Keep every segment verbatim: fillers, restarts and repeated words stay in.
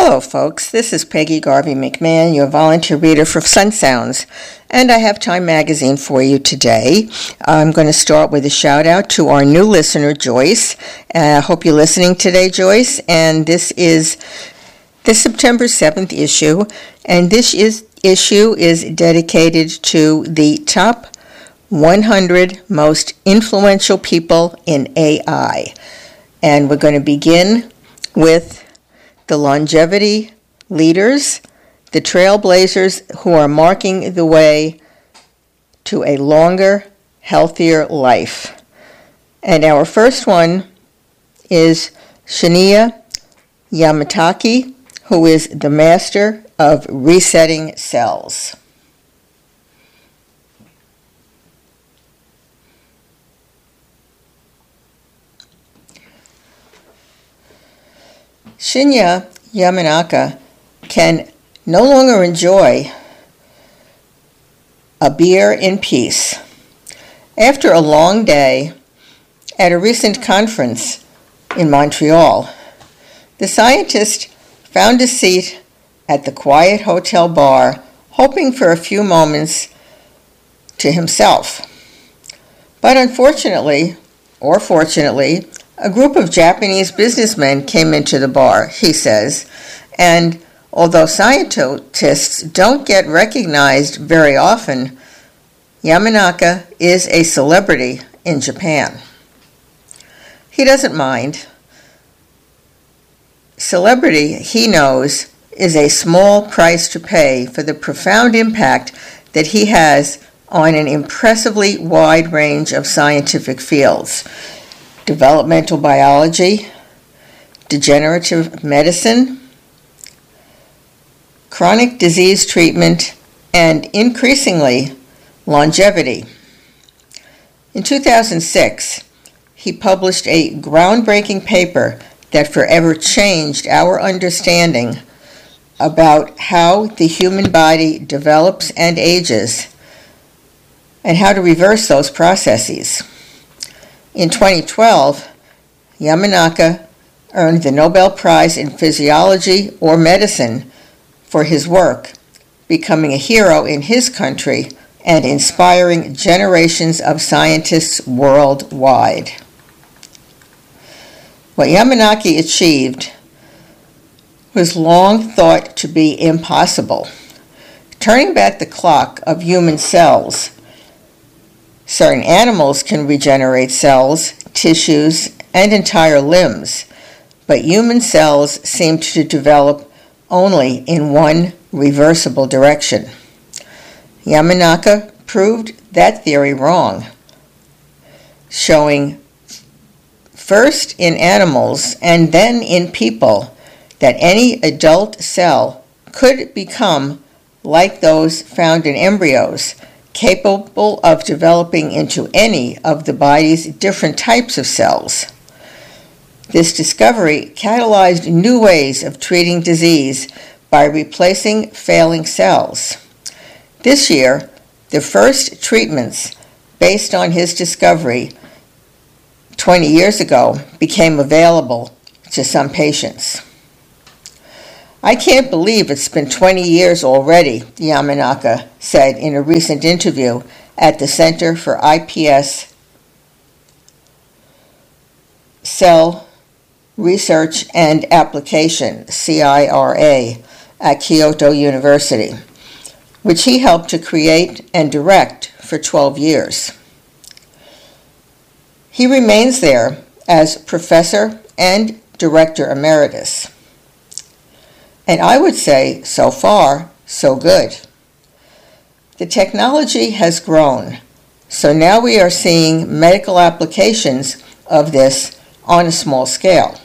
Hello, folks. This is Peggy Garvey McMahon, your volunteer reader for Sun Sounds, and I have Time Magazine for you today. I'm going to start with a shout-out to our new listener, Joyce. I uh, hope you're listening today, Joyce, and this is the September seventh issue, and this is, issue is dedicated to the top one hundred most influential people in A I, and we're going to begin with the longevity leaders, the trailblazers who are marking the way to a longer, healthier life. And our first one is Shinya Yamataki, who is the master of resetting cells. Shinya Yamanaka can no longer enjoy a beer in peace. After a long day at a recent conference in Montreal, the scientist found a seat at the quiet hotel bar, hoping for a few moments to himself. But unfortunately, or fortunately, a group of Japanese businessmen came into the bar, he says, and although scientists don't get recognized very often, Yamanaka is a celebrity in Japan. He doesn't mind. Celebrity, he knows, is a small price to pay for the profound impact that he has on an impressively wide range of scientific fields: developmental biology, degenerative medicine, chronic disease treatment, and increasingly, longevity. In two thousand six, he published a groundbreaking paper that forever changed our understanding about how the human body develops and ages and how to reverse those processes. In twenty twelve, Yamanaka earned the Nobel Prize in Physiology or Medicine for his work, becoming a hero in his country and inspiring generations of scientists worldwide. What Yamanaki achieved was long thought to be impossible. Turning back the clock of human cells, certain animals can regenerate cells, tissues, and entire limbs, but human cells seem to develop only in one reversible direction. Yamanaka proved that theory wrong, showing first in animals and then in people that any adult cell could become like those found in embryos, capable of developing into any of the body's different types of cells. This discovery catalyzed new ways of treating disease by replacing failing cells. This year, the first treatments based on his discovery twenty years ago became available to some patients. "I can't believe it's been twenty years already," Yamanaka said in a recent interview at the Center for I P S Cell Research and Application, C I R A, at Kyoto University, which he helped to create and direct for twelve years. He remains there as professor and director emeritus. And I would say, so far, so good. The technology has grown, so now we are seeing medical applications of this on a small scale.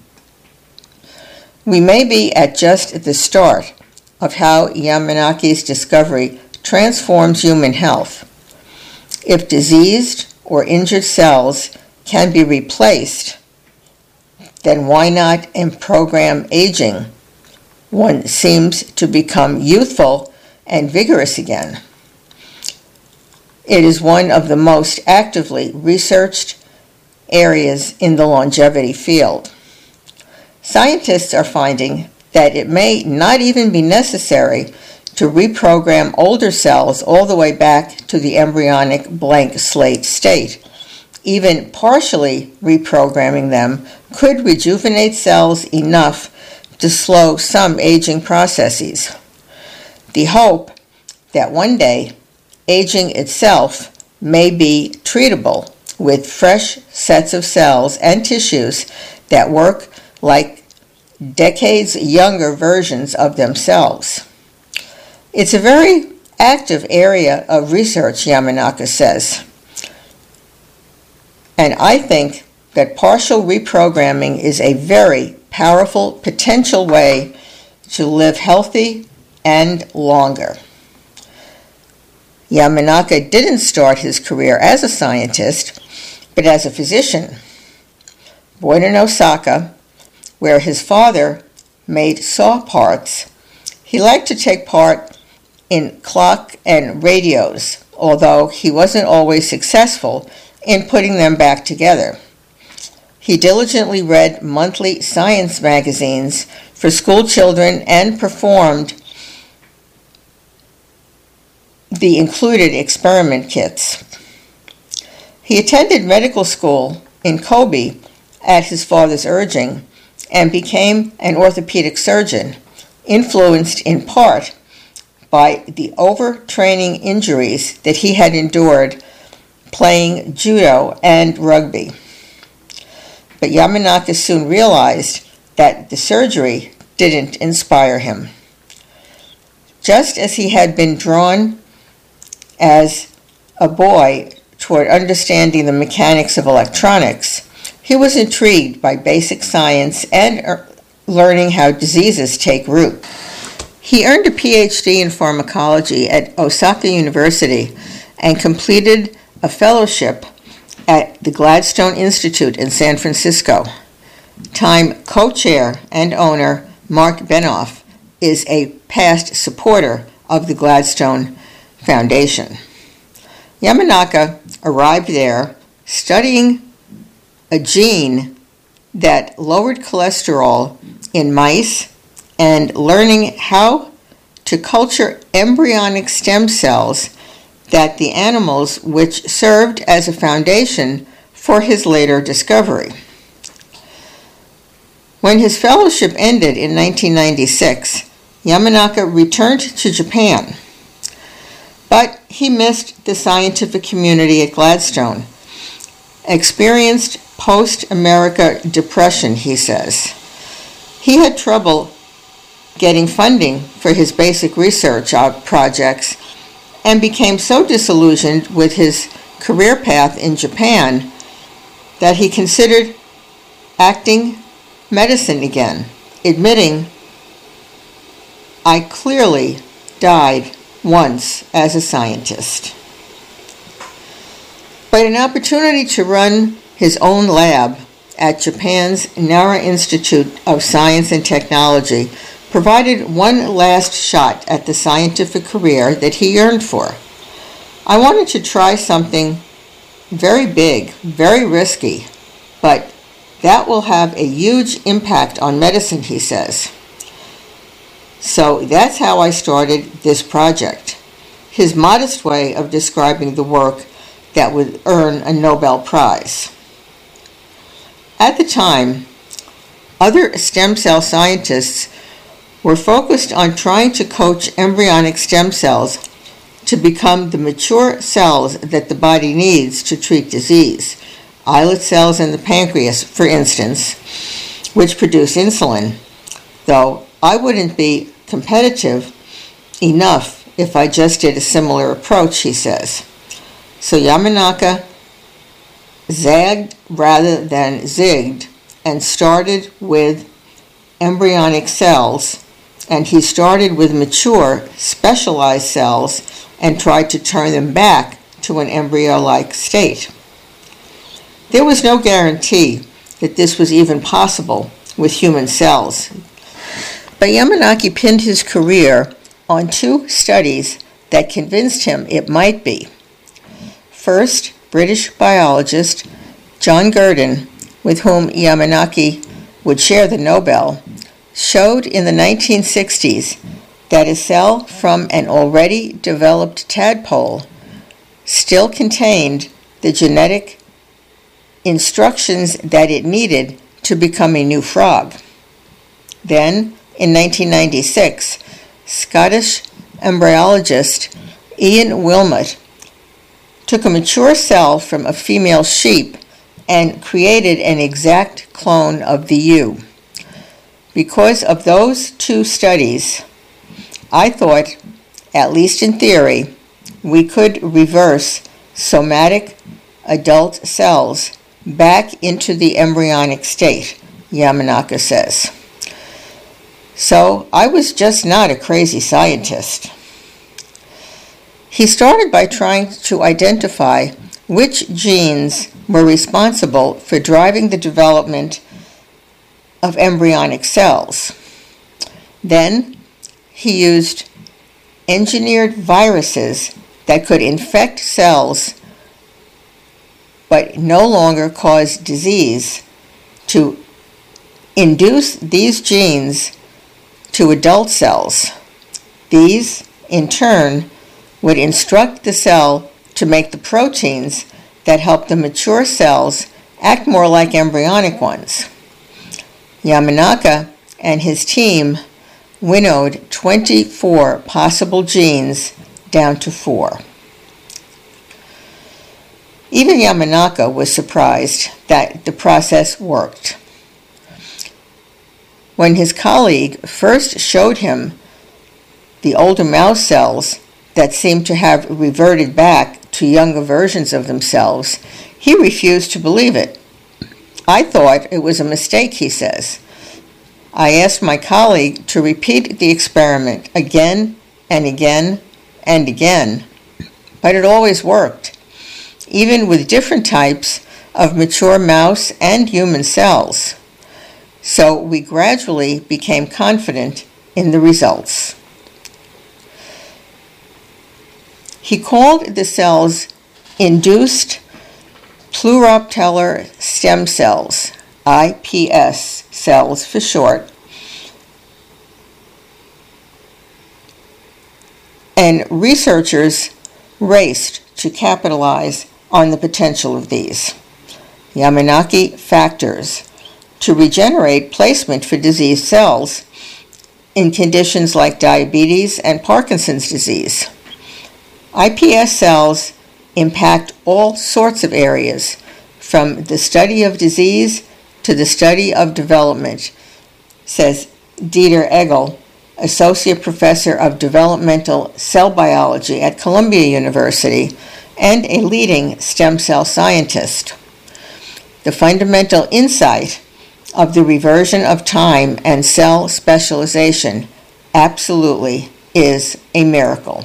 We may be at just the start of how Yamanaki's discovery transforms human health. If diseased or injured cells can be replaced, then why not program aging? One seems to become youthful and vigorous again. It is one of the most actively researched areas in the longevity field. Scientists are finding that it may not even be necessary to reprogram older cells all the way back to the embryonic blank slate state. Even partially reprogramming them could rejuvenate cells enough to slow some aging processes. The hope that one day aging itself may be treatable with fresh sets of cells and tissues that work like decades younger versions of themselves. It's a very active area of research, Yamanaka says. And I think that partial reprogramming is a very powerful potential way to live healthy and longer. Yamanaka didn't start his career as a scientist, but as a physician. Born in Osaka, where his father made saw parts, he liked to take part in clock and radios, although he wasn't always successful in putting them back together. He diligently read monthly science magazines for school children and performed the included experiment kits. He attended medical school in Kobe at his father's urging and became an orthopedic surgeon, influenced in part by the overtraining injuries that he had endured playing judo and rugby. But Yamanaka soon realized that the surgery didn't inspire him. Just as he had been drawn as a boy toward understanding the mechanics of electronics, he was intrigued by basic science and er- learning how diseases take root. He earned a P H D in pharmacology at Osaka University and completed a fellowship at the Gladstone Institute in San Francisco. Time co-chair and owner Mark Benoff is a past supporter of the Gladstone Foundation. Yamanaka arrived there studying a gene that lowered cholesterol in mice and learning how to culture embryonic stem cells that the animals which served as a foundation for his later discovery. When his fellowship ended in nineteen ninety-six, Yamanaka returned to Japan, but he missed the scientific community at Gladstone, experienced post-America depression, he says. He had trouble getting funding for his basic research projects and became so disillusioned with his career path in Japan that he considered acting medicine again, admitting, "I clearly died once as a scientist." But an opportunity to run his own lab at Japan's Nara Institute of Science and Technology provided one last shot at the scientific career that he yearned for. "I wanted to try something very big, very risky, but that will have a huge impact on medicine," he says. So that's how I started this project. His modest way of describing the work that would earn a Nobel Prize. At the time, other stem cell scientists were focused on trying to coach embryonic stem cells to become the mature cells that the body needs to treat disease. Islet cells in the pancreas, for instance, which produce insulin, though I wouldn't be competitive enough if I just did a similar approach, he says. So Yamanaka zagged rather than zigged and started with embryonic cells, and he started with mature, specialized cells and tried to turn them back to an embryo-like state. There was no guarantee that this was even possible with human cells, but Yamanaka pinned his career on two studies that convinced him it might be. First, British biologist John Gurdon, with whom Yamanaka would share the Nobel, showed in the nineteen sixties that a cell from an already developed tadpole still contained the genetic instructions that it needed to become a new frog. Then, in nineteen ninety-six, Scottish embryologist Ian Wilmot took a mature cell from a female sheep and created an exact clone of the ewe. Because of those two studies, I thought, at least in theory, we could reverse somatic adult cells back into the embryonic state, Yamanaka says. So I was just not a crazy scientist. He started by trying to identify which genes were responsible for driving the development of embryonic cells. Then he used engineered viruses that could infect cells but no longer cause disease to induce these genes to adult cells. These, in turn, would instruct the cell to make the proteins that help the mature cells act more like embryonic ones. Yamanaka and his team winnowed twenty-four possible genes down to four. Even Yamanaka was surprised that the process worked. When his colleague first showed him the older mouse cells that seemed to have reverted back to younger versions of themselves, he refused to believe it. I thought it was a mistake, he says. I asked my colleague to repeat the experiment again and again and again, but it always worked, even with different types of mature mouse and human cells. So we gradually became confident in the results. He called the cells induced pluripotent stem cells, I P S cells for short, and researchers raced to capitalize on the potential of these Yamanaka factors to regenerate placement for diseased cells in conditions like diabetes and Parkinson's disease. I P S cells impact all sorts of areas, from the study of disease to the study of development, says Dieter Egel, Associate Professor of Developmental Cell Biology at Columbia University and a leading stem cell scientist. The fundamental insight of the reversion of time and cell specialization absolutely is a miracle.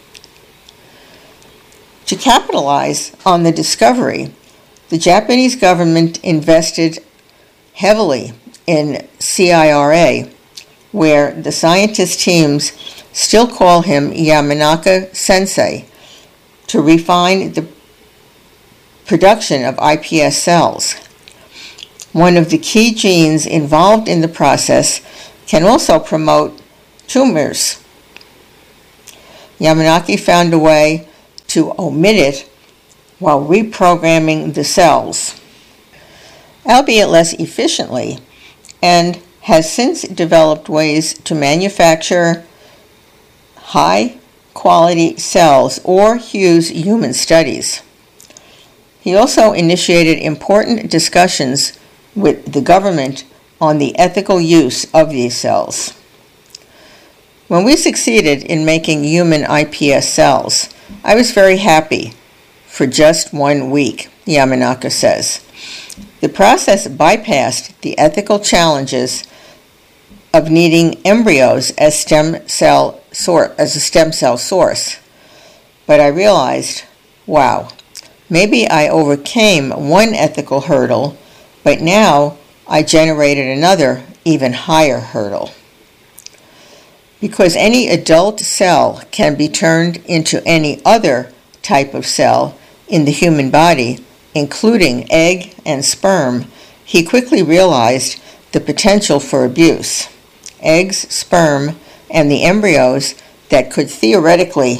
To capitalize on the discovery, the Japanese government invested heavily in C I R A, where the scientist teams still call him Yamanaka Sensei, to refine the production of I P S cells. One of the key genes involved in the process can also promote tumors. Yamanaka found a way to omit it while reprogramming the cells, albeit less efficiently, and has since developed ways to manufacture high-quality cells or use human studies. He also initiated important discussions with the government on the ethical use of these cells. When we succeeded in making human I P S cells, I was very happy for just one week, Yamanaka says. The process bypassed the ethical challenges of needing embryos as stem cell sor- as a stem cell source. But I realized, wow, maybe I overcame one ethical hurdle, but now I generated another, even higher hurdle. Because any adult cell can be turned into any other type of cell in the human body, including egg and sperm, he quickly realized the potential for abuse. eggs, sperm, and the embryos that could theoretically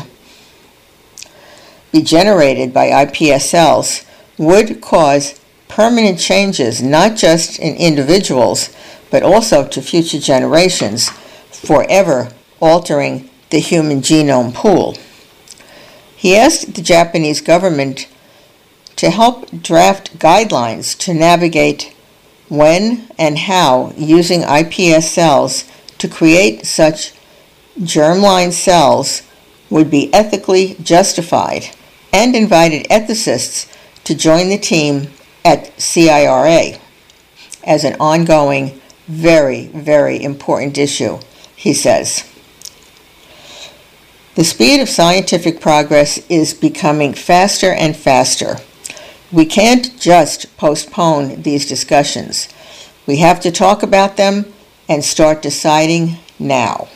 be generated by I P S cells would cause permanent changes, not just in individuals, but also to future generations, forever altering the human genome pool. He asked the Japanese government to help draft guidelines to navigate when and how using I P S cells to create such germline cells would be ethically justified, and invited ethicists to join the team at C I R A as an ongoing, very, very important issue, he says. The speed of scientific progress is becoming faster and faster. We can't just postpone these discussions. We have to talk about them and start deciding now.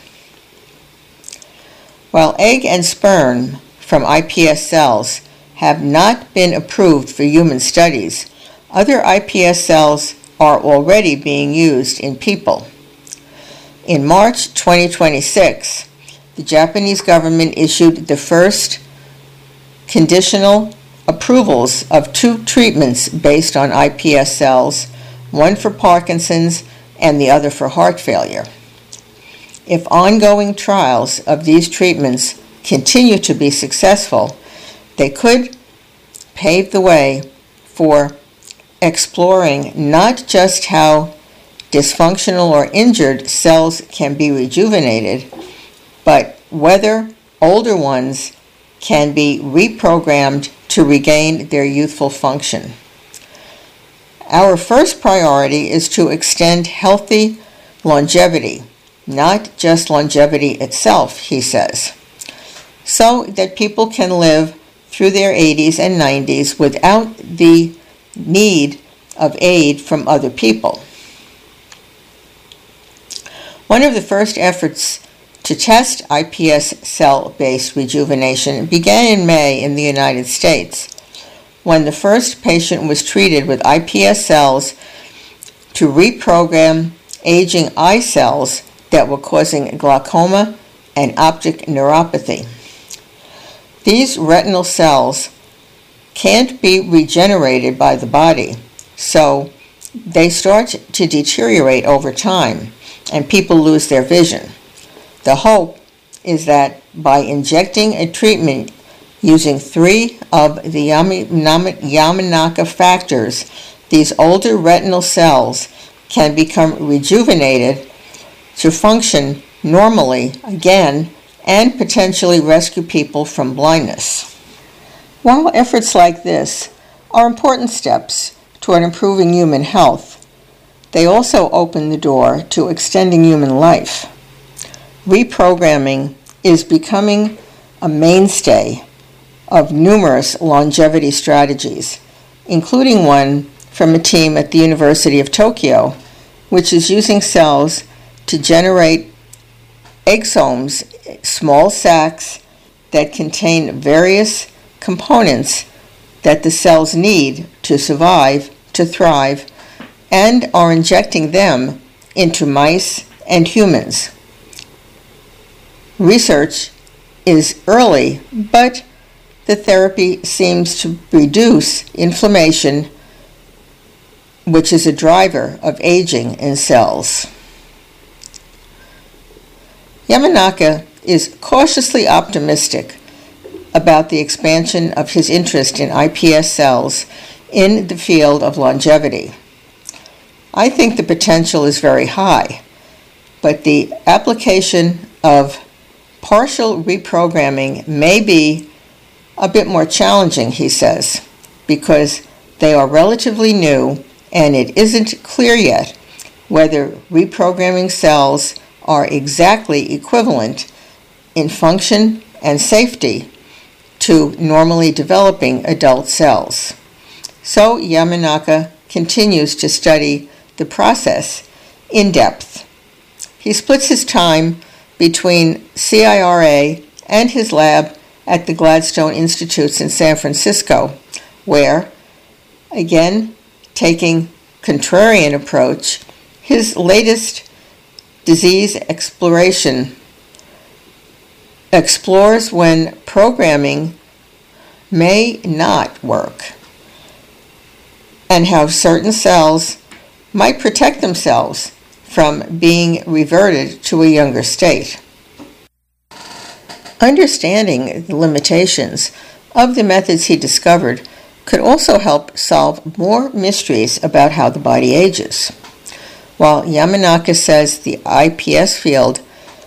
While egg and sperm from I P S cells have not been approved for human studies, other I P S cells are already being used in people. In March twenty twenty-six, the Japanese government issued the first conditional approvals of two treatments based on I P S cells, one for Parkinson's and the other for heart failure. If ongoing trials of these treatments continue to be successful, they could pave the way for exploring not just how dysfunctional or injured cells can be rejuvenated, but whether older ones can be reprogrammed to regain their youthful function. Our first priority is to extend healthy longevity, not just longevity itself, he says, so that people can live through their eighties and nineties without the need of aid from other people. One of the first efforts to test I P S cell-based rejuvenation began in May in the United States, when the first patient was treated with I P S cells to reprogram aging eye cells that were causing glaucoma and optic neuropathy. These retinal cells can't be regenerated by the body, so they start to deteriorate over time, and people lose their vision. The hope is that by injecting a treatment using three of the Yamanaka factors, these older retinal cells can become rejuvenated to function normally again and potentially rescue people from blindness. While efforts like this are important steps toward improving human health, they also open the door to extending human life. Reprogramming is becoming a mainstay of numerous longevity strategies, including one from a team at the University of Tokyo, which is using cells to generate exomes, small sacs that contain various components that the cells need to survive, to thrive, and are injecting them into mice and humans. Research is early, but the therapy seems to reduce inflammation, which is a driver of aging in cells. Yamanaka is cautiously optimistic about the expansion of his interest in I P S cells in the field of longevity. I think the potential is very high, but the application of partial reprogramming may be a bit more challenging, he says, because they are relatively new and it isn't clear yet whether reprogramming cells are exactly equivalent in function and safety to normally developing adult cells. So Yamanaka continues to study the process in depth. He splits his time between C I R A and his lab at the Gladstone Institutes in San Francisco, where, again, taking contrarian approach, his latest disease exploration explores when programming may not work and how certain cells might protect themselves from being reverted to a younger state. Understanding the limitations of the methods he discovered could also help solve more mysteries about how the body ages. While Yamanaka says the I P S field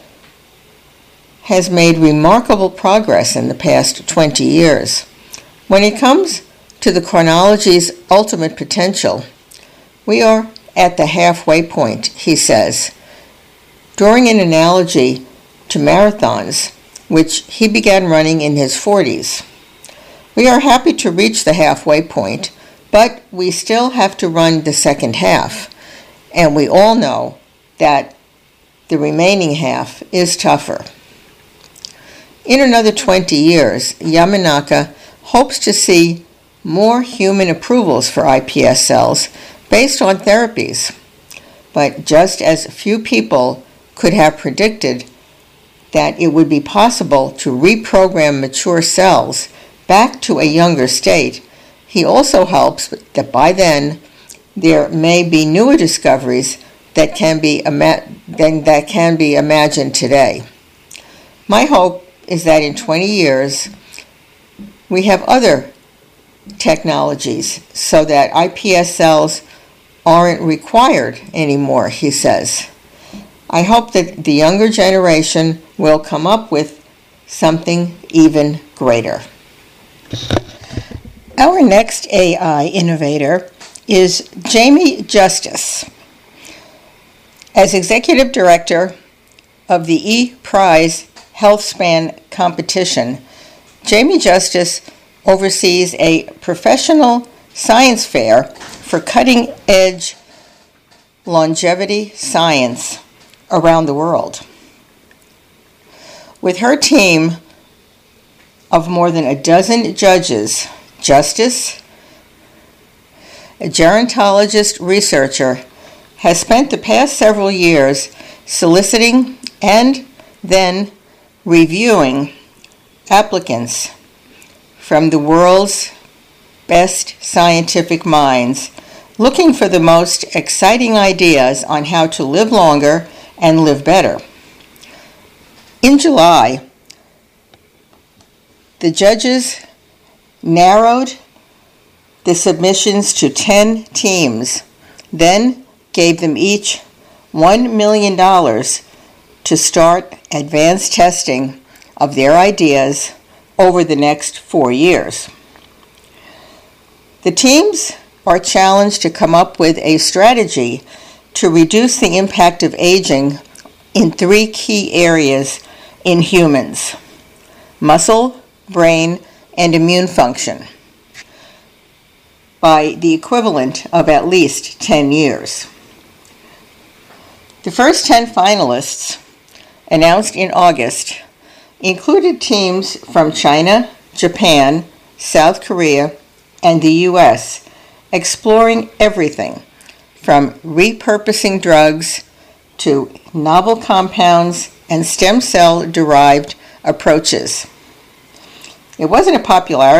has made remarkable progress in the past twenty years, when it comes to the chronology's ultimate potential, we are at the halfway point, he says. Drawing an analogy to marathons, which he began running in his forties. We are happy to reach the halfway point, but we still have to run the second half, and we all know that the remaining half is tougher. In another twenty years, Yamanaka hopes to see more human approvals for I P S cells based on therapies. But just as few people could have predicted that it would be possible to reprogram mature cells back to a younger state, he also hopes that by then there may be newer discoveries that can be ima- that can be imagined today. My hope is that in twenty years we have other technologies so that I P S cells aren't required anymore, he says. I hope that the younger generation will come up with something even greater. Our next A I innovator is Jamie Justice. As executive director of the E-Prize HealthSpan competition, Jamie Justice oversees a professional science fair for cutting-edge longevity science around the world. With her team of more than a dozen judges, Justice, a gerontologist researcher, has spent the past several years soliciting and then reviewing applicants from the world's best scientific minds, looking for the most exciting ideas on how to live longer and live better. In July, the judges narrowed the submissions to ten teams, then gave them each one million dollars to start advanced testing of their ideas over the next four years. The teams are challenged to come up with a strategy to reduce the impact of aging in three key areas in humans: muscle, brain, and immune function, by the equivalent of at least ten years. The first ten finalists, announced in August, included teams from China, Japan, South Korea, and the U S, exploring everything from repurposing drugs to novel compounds and stem cell-derived approaches. It wasn't a popularity